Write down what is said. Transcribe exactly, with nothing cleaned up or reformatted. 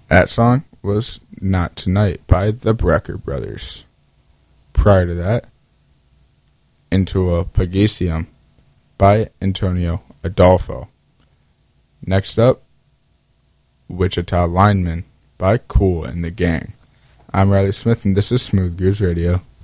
That song was Not Tonight by the Brecker Brothers. Prior to that, Into a Pagasium by Antonio Adolfo. Next up, Wichita Lineman by Kool and the Gang. I'm Riley Smith, and this is Smooth Gears Radio.